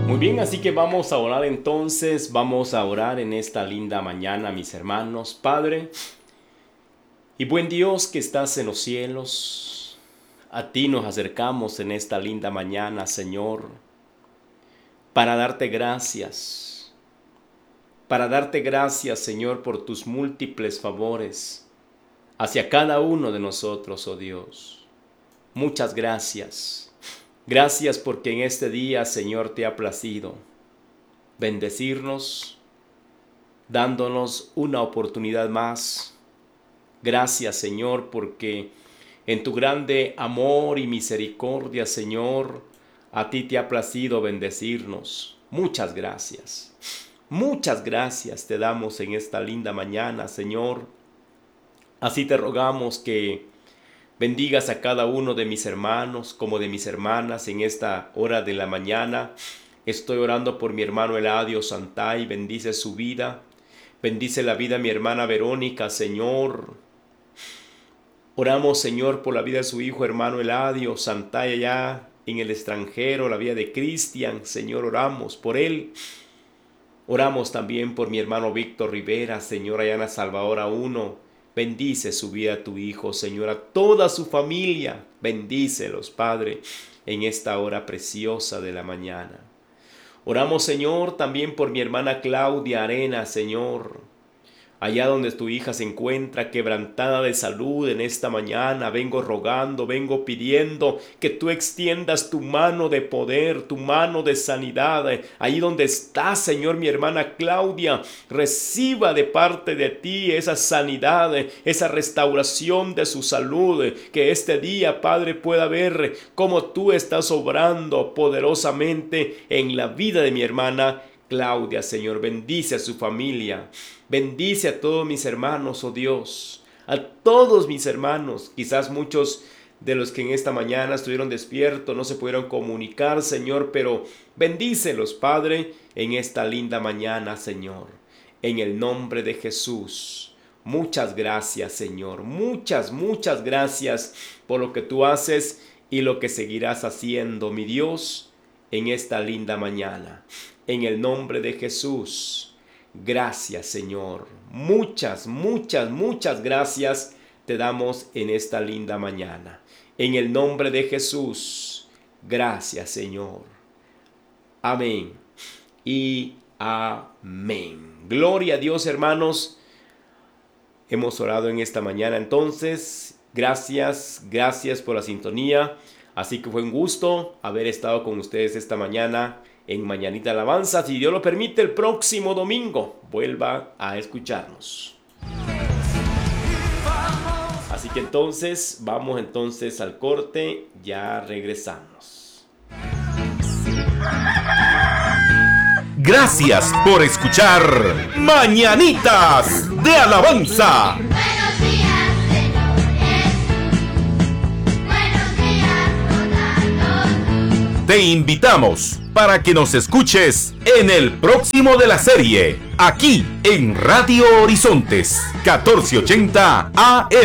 Muy bien, así que vamos a orar entonces, vamos a orar en esta linda mañana, mis hermanos. Padre y buen Dios que estás en los cielos, a ti nos acercamos en esta linda mañana, Señor, para darte gracias, Señor, por tus múltiples favores hacia cada uno de nosotros, oh Dios. Muchas gracias. Gracias porque en este día, Señor, te ha placido bendecirnos, dándonos una oportunidad más. Gracias, Señor, porque en tu grande amor y misericordia, Señor, a ti te ha placido bendecirnos. Muchas gracias. Muchas gracias te damos en esta linda mañana, Señor. Así te rogamos que bendigas a cada uno de mis hermanos como de mis hermanas en esta hora de la mañana. Estoy orando por mi hermano Eladio Santay, bendice su vida. Bendice la vida de mi hermana Verónica, Señor. Oramos, Señor, por la vida de su hijo hermano Eladio Santay allá en el extranjero, la vida de Cristian, Señor, oramos por él. Oramos también por mi hermano Víctor Rivera, Señor, allá en La Salvadora 1. Bendice su vida, tu hijo, Señor, a toda su familia. Bendícelos, Padre, en esta hora preciosa de la mañana. Oramos, Señor, también por mi hermana Claudia Arena, Señor. Allá donde tu hija se encuentra quebrantada de salud en esta mañana, vengo rogando, vengo pidiendo que tú extiendas tu mano de poder, tu mano de sanidad. Ahí donde está, Señor, mi hermana Claudia, reciba de parte de ti esa sanidad, esa restauración de su salud. Que este día, Padre, pueda ver cómo tú estás obrando poderosamente en la vida de mi hermana Claudia, Señor. Bendice a su familia, bendice a todos mis hermanos, oh Dios, a todos mis hermanos. Quizás muchos de los que en esta mañana estuvieron despiertos no se pudieron comunicar, Señor, pero bendícelos, Padre, en esta linda mañana, Señor, en el nombre de Jesús. Muchas gracias, Señor, muchas gracias por lo que tú haces y lo que seguirás haciendo, mi Dios, en esta linda mañana. En el nombre de Jesús, gracias, Señor. Muchas gracias te damos en esta linda mañana. En el nombre de Jesús, gracias, Señor. Amén y amén. Gloria a Dios, hermanos. Hemos orado en esta mañana, entonces. Gracias por la sintonía. Así que fue un gusto haber estado con ustedes esta mañana en Mañanita Alabanza. Si Dios lo permite, el próximo domingo vuelva a escucharnos. Así que entonces, vamos entonces al corte, ya regresamos. Gracias por escuchar Mañanitas de Alabanza. Te invitamos para que nos escuches en el próximo de la serie, aquí en Radio Horizontes 1480 AM.